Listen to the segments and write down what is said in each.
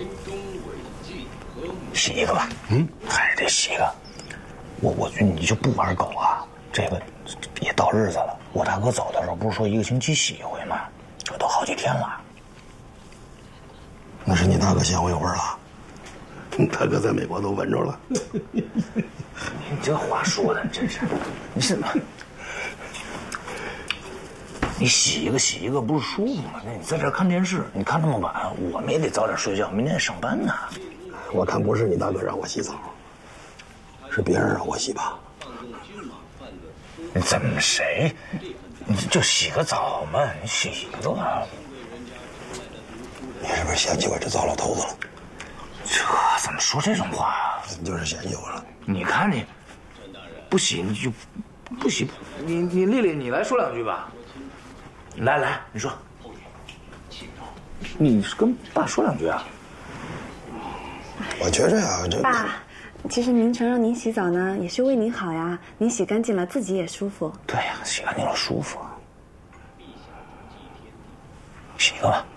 洗一个吧，还是得洗一个。我觉得你就不玩狗啊，这个也到日子了。我大哥走的时候不是说1个星期洗一回吗？这都好几天了。 那是你大哥先回魂了，你大哥在美国都闻着了。 你这话说的真是，你是你洗一个不是舒服吗？那你在这看电视，你看那么晚，我们也得早点睡觉，明天得上班呢。 我看不是你大哥让我洗澡，是别人让我洗吧？ 你怎么谁？你就洗个澡嘛，你洗一个吧。 你是不是嫌弃我这糟老头子了？ 这怎么说这种话啊？ 你就是嫌弃我了。 你看你，不洗你就不洗，你丽丽你来说2句吧。来，你说。你跟爸说2句啊。 我觉着呀，这爸，其实明成让您洗澡呢，也是为您好呀。您洗干净了，自己也舒服。 对呀，洗干净了舒服。洗一个吧。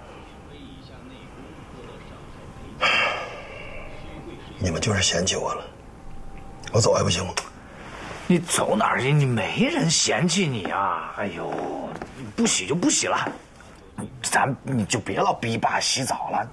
你们就是嫌弃我了，我走还不行吗？ 你走哪儿去？你没人嫌弃你啊！哎呦，不洗就不洗了，你就别老逼爸洗澡了。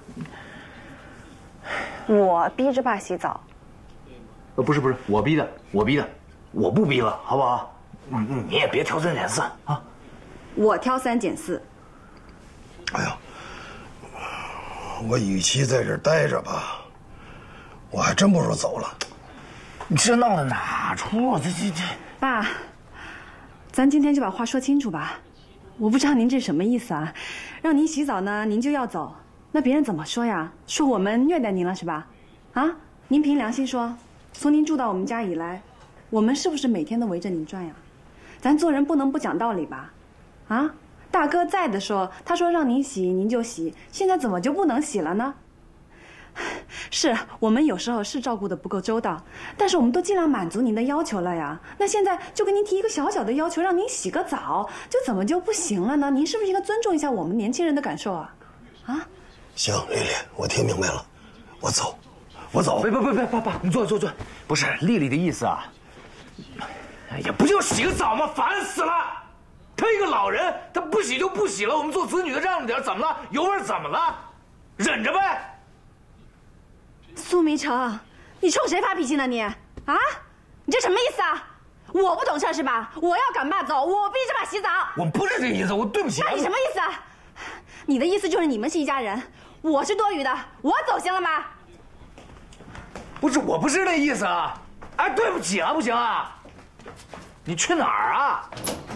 我逼着爸洗澡。 不是，我逼的，我不逼了，好不好？你也别挑三拣四啊。 我挑3拣4。 哎呀，我与其在这儿待着吧，我还真不如走了。 你这闹的哪出啊？这。 爸，咱今天就把话说清楚吧。我不知道您这什么意思啊？让您洗澡呢，您就要走，那别人怎么说呀？说我们虐待您了是吧？啊，您凭良心说，从您住到我们家以来，我们是不是每天都围着您转呀？咱做人不能不讲道理吧？啊，大哥在的时候，他说让您洗您就洗，现在怎么就不能洗了呢？是我们有时候是照顾的不够周到，但是我们都尽量满足您的要求了呀。那现在就给您提一个小小的要求，让您洗个澡，怎么就不行了呢？您是不是应该尊重一下我们年轻人的感受啊？啊？ 行，丽丽，我听明白了，我走。 别，爸，你坐。不是丽丽的意思啊。哎呀，不就洗个澡吗？烦死了！他一个老人，他不洗就不洗了。我们做子女的让着点，怎么了？有味怎么了？忍着呗。 苏明成，你冲谁发脾气呢你？啊？你这什么意思啊？我不懂事是吧？我要赶爸走，我逼着爸洗澡。 我不是这意思，我对不起。 那你什么意思啊？你的意思就是你们是一家人，我是多余的，我走行了吗？ 不是，我不是这意思啊！哎，对不起啊，不行啊！你去哪儿啊？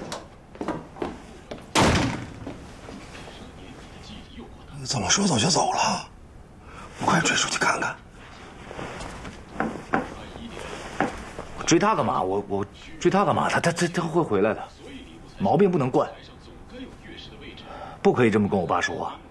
怎么说走就走了？我快追出去看看。 追他干嘛？我追他干嘛？他会回来的，毛病不能惯，不可以这么跟我爸说话。